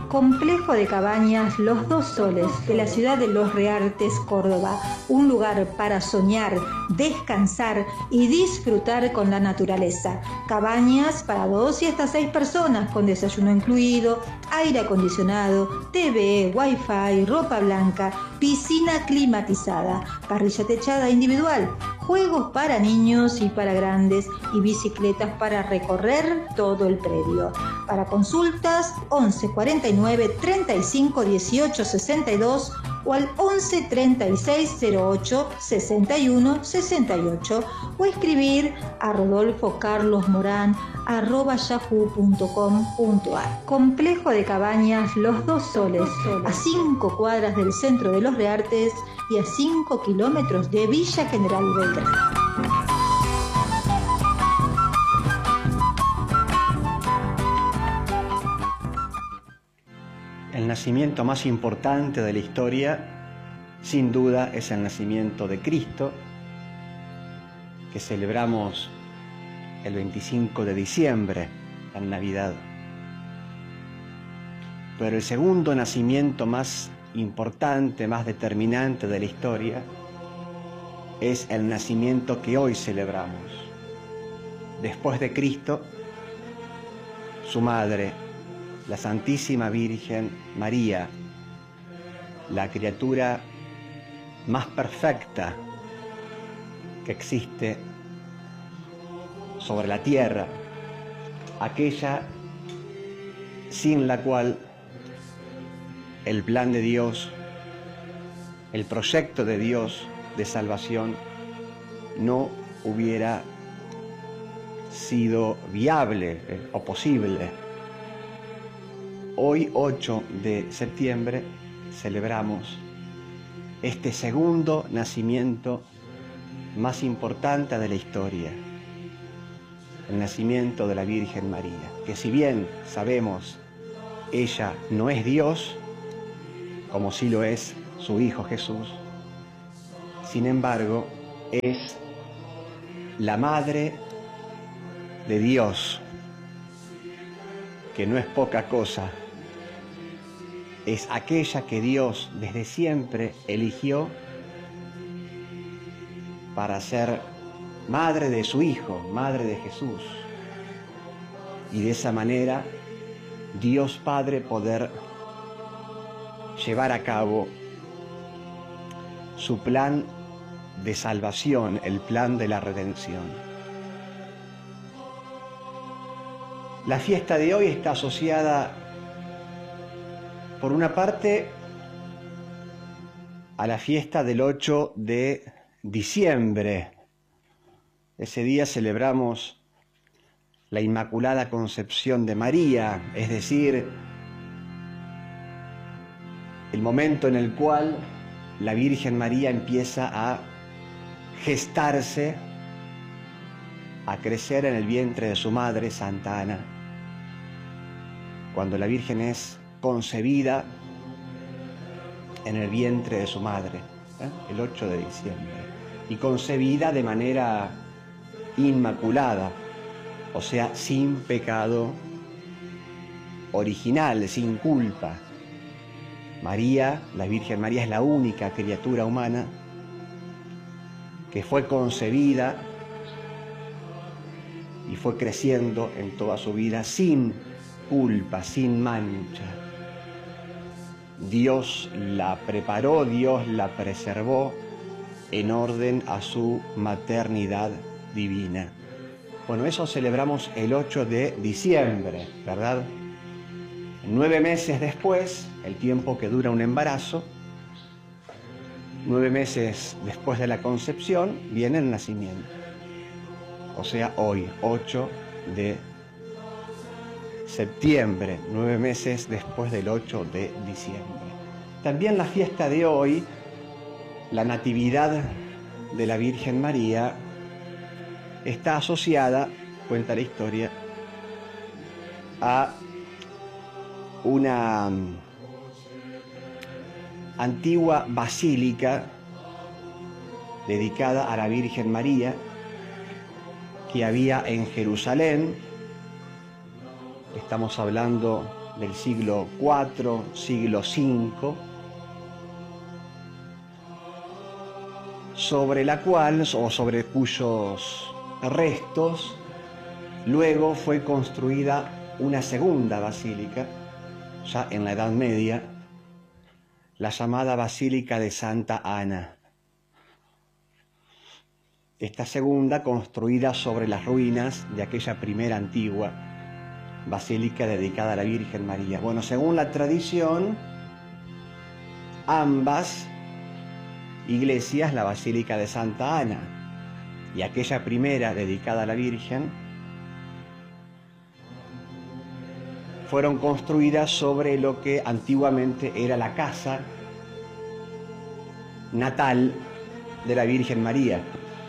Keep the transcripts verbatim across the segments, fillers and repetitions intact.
Complejo de cabañas Los Dos Soles, de la ciudad de Los Reartes, Córdoba. Un lugar para soñar, descansar y disfrutar con la naturaleza. Cabañas para dos y hasta seis personas, con desayuno incluido, aire acondicionado, T V, wifi, ropa blanca, piscina climatizada, parrilla techada individual, juegos para niños y para grandes y bicicletas para recorrer todo el predio. Para consultas, once cuarenta y nueve treinta y cinco dieciocho sesenta y dos o al once treinta y seis cero ocho sesenta y uno sesenta y ocho o escribir a rodolfo carlos morán arroba yahoo punto com punto ar. Complejo de cabañas Los Dos Soles, a cinco cuadras del centro de Los Reartes y a cinco kilómetros de Villa General Belgrano. El nacimiento más importante de la historia, sin duda, es el nacimiento de Cristo, que celebramos el veinticinco de diciembre, en Navidad. Pero el segundo nacimiento más importante, más determinante de la historia, es el nacimiento que hoy celebramos. Después de Cristo, su madre, la Santísima Virgen María, la criatura más perfecta que existe sobre la tierra, aquella sin la cual el plan de Dios, el proyecto de Dios de salvación no hubiera sido viable eh, o posible. Hoy, ocho de septiembre, celebramos este segundo nacimiento más importante de la historia, el nacimiento de la Virgen María, que si bien sabemos ella no es Dios, como sí lo es su Hijo Jesús, sin embargo es la Madre de Dios, que no es poca cosa. Es aquella que Dios desde siempre eligió para ser madre de su Hijo, madre de Jesús. Y de esa manera Dios Padre poder llevar a cabo su plan de salvación, el plan de la redención. La fiesta de hoy está asociada, por una parte, a la fiesta del ocho de diciembre. Ese día celebramos la Inmaculada Concepción de María, es decir, el momento en el cual la Virgen María empieza a gestarse, a crecer en el vientre de su madre, Santa Ana. Cuando la Virgen es concebida en el vientre de su madre, ¿eh? el ocho de diciembre, y concebida de manera inmaculada, o sea, sin pecado original, sin culpa. María, la Virgen María, es la única criatura humana que fue concebida y fue creciendo en toda su vida sin culpa, sin mancha. Dios la preparó, Dios la preservó en orden a su maternidad divina. Bueno, eso celebramos el ocho de diciembre, ¿verdad? Nueve meses después, el tiempo que dura un embarazo, nueve meses después de la concepción, viene el nacimiento. O sea, hoy, ocho de septiembre, nueve meses después del ocho de diciembre. También la fiesta de hoy, la Natividad de la Virgen María, está asociada, cuenta la historia, a una antigua basílica dedicada a la Virgen María que había en Jerusalén. Estamos hablando del siglo cuatro, siglo cinco, sobre la cual, o sobre cuyos restos, luego fue construida una segunda basílica, ya en la Edad Media, la llamada Basílica de Santa Ana. Esta segunda construida sobre las ruinas de aquella primera antigua basílica dedicada a la Virgen María. Bueno, según la tradición, ambas iglesias, la Basílica de Santa Ana y aquella primera dedicada a la Virgen, fueron construidas sobre lo que antiguamente era la casa natal de la Virgen María.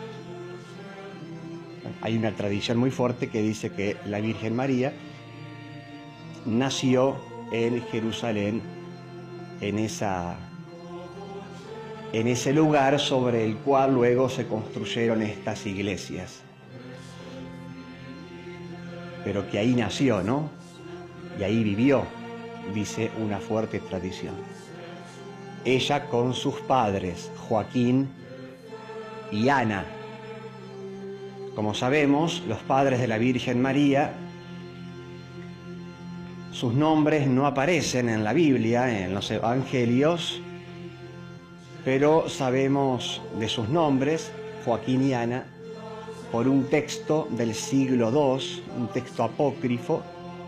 Hay una tradición muy fuerte que dice que la Virgen María nació en Jerusalén, en, esa, en ese lugar sobre el cual luego se construyeron estas iglesias. Pero que ahí nació, ¿no? Y ahí vivió, dice una fuerte tradición. Ella con sus padres, Joaquín y Ana. Como sabemos, los padres de la Virgen María, sus nombres no aparecen en la Biblia, en los evangelios, pero sabemos de sus nombres, Joaquín y Ana, por un texto del siglo dos, un texto apócrifo,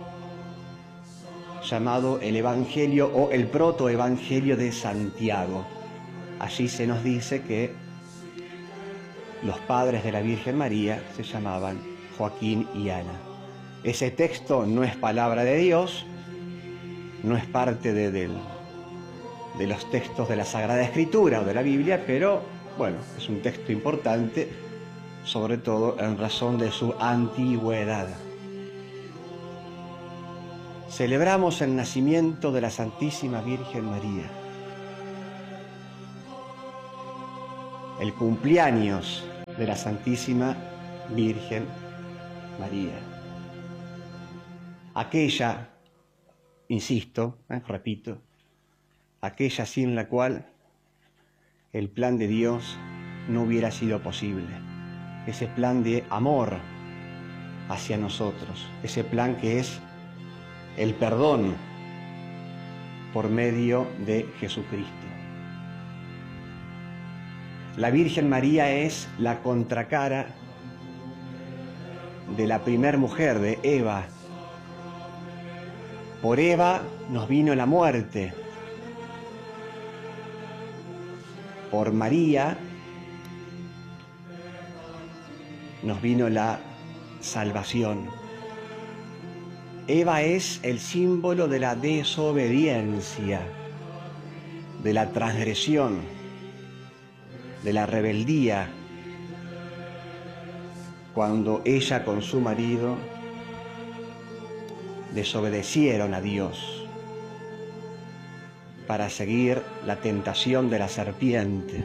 llamado el Evangelio o el Protoevangelio de Santiago. Allí se nos dice que los padres de la Virgen María se llamaban Joaquín y Ana. Ese texto no es palabra de Dios, no es parte de, de, de los textos de la Sagrada Escritura o de la Biblia, pero bueno, es un texto importante, sobre todo en razón de su antigüedad. Celebramos el nacimiento de la Santísima Virgen María, el cumpleaños de la Santísima Virgen María. Aquella, insisto, eh, repito, aquella sin la cual el plan de Dios no hubiera sido posible. Ese plan de amor hacia nosotros, ese plan que es el perdón por medio de Jesucristo. La Virgen María es la contracara de la primer mujer, de Eva. Por Eva nos vino la muerte. Por María nos vino la salvación. Eva es el símbolo de la desobediencia, de la transgresión, de la rebeldía, cuando ella con su marido desobedecieron a Dios para seguir la tentación de la serpiente.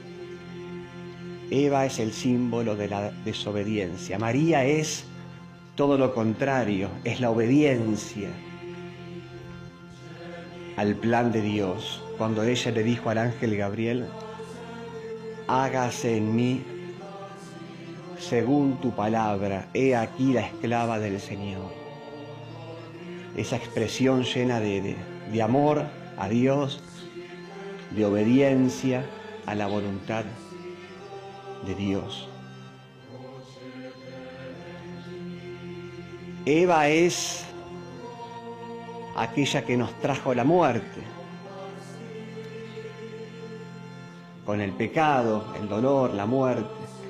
Eva es el símbolo de la desobediencia. María es todo lo contrario, es la obediencia al plan de Dios. Cuando ella le dijo al ángel Gabriel: hágase en mí según tu palabra, he aquí la esclava del Señor. Esa expresión llena de, de, de amor a Dios, de obediencia a la voluntad de Dios. Eva es aquella que nos trajo la muerte, con el pecado, el dolor, la muerte.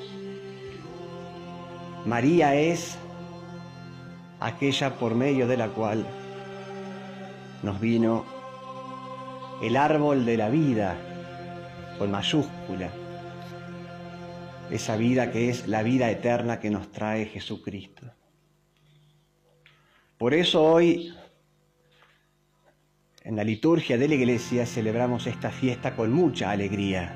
María es aquella por medio de la cual nos vino el árbol de la vida, con mayúscula, esa vida que es la vida eterna que nos trae Jesucristo. Por eso hoy, en la liturgia de la Iglesia, celebramos esta fiesta con mucha alegría,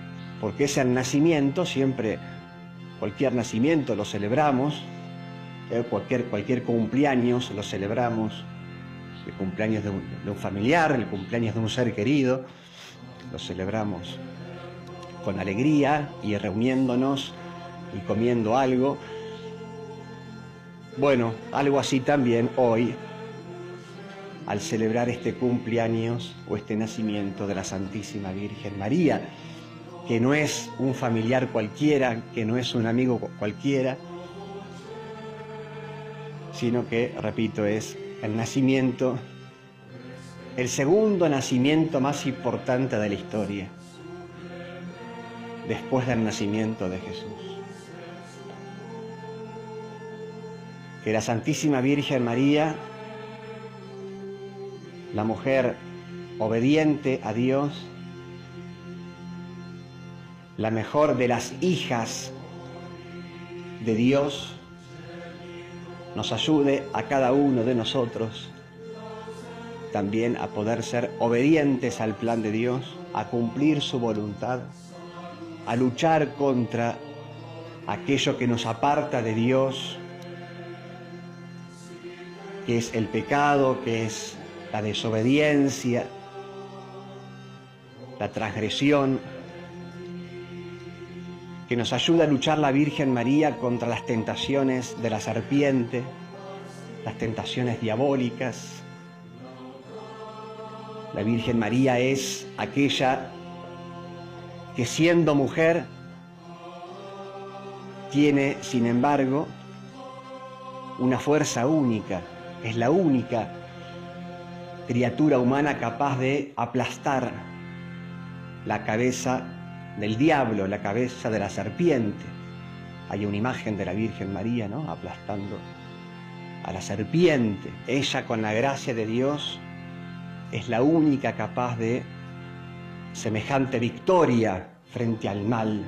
porque es el nacimiento, siempre, cualquier nacimiento lo celebramos, eh, cualquier, cualquier cumpleaños lo celebramos, el cumpleaños de un, de un familiar, el cumpleaños de un ser querido, lo celebramos con alegría y reuniéndonos y comiendo algo. Bueno, algo así también hoy, al celebrar este cumpleaños o este nacimiento de la Santísima Virgen María, que no es un familiar cualquiera, que no es un amigo cualquiera, sino que, repito, es el nacimiento, el segundo nacimiento más importante de la historia, después del nacimiento de Jesús. Que la Santísima Virgen María, la mujer obediente a Dios, la mejor de las hijas de Dios, nos ayude a cada uno de nosotros también a poder ser obedientes al plan de Dios, a cumplir su voluntad, a luchar contra aquello que nos aparta de Dios, que es el pecado, que es la desobediencia, la transgresión, que nos ayuda a luchar la Virgen María contra las tentaciones de la serpiente, las tentaciones diabólicas. La Virgen María es aquella que, siendo mujer, tiene, sin embargo, una fuerza única. Es la única criatura humana capaz de aplastar la cabeza del diablo, la cabeza de la serpiente. Hay una imagen de la Virgen María, ¿no?, aplastando a la serpiente. Ella, con la gracia de Dios, es la única capaz de semejante victoria frente al mal.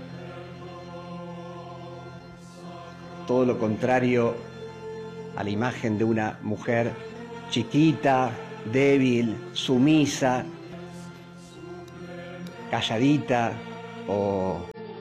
Todo lo contrario a la imagen de una mujer chiquita, débil, sumisa, calladita o,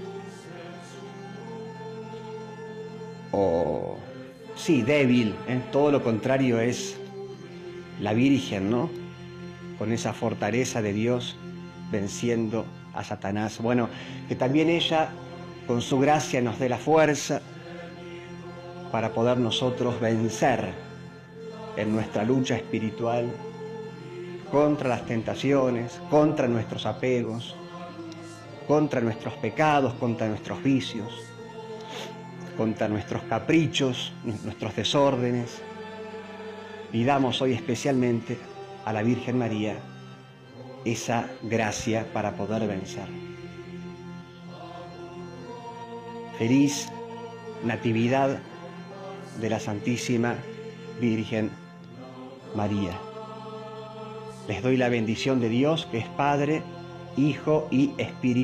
o sí, débil, ¿eh? Todo lo contrario es la Virgen, ¿no?, con esa fortaleza de Dios venciendo a Satanás. Bueno, que también ella, con su gracia, nos dé la fuerza para poder nosotros vencer en nuestra lucha espiritual contra las tentaciones, contra nuestros apegos, contra nuestros pecados, contra nuestros vicios, contra nuestros caprichos, nuestros desórdenes. Pidamos hoy especialmente a la Virgen María esa gracia para poder vencer. Feliz Natividad de la Santísima Virgen María. Les doy la bendición de Dios, que es Padre, Hijo y Espíritu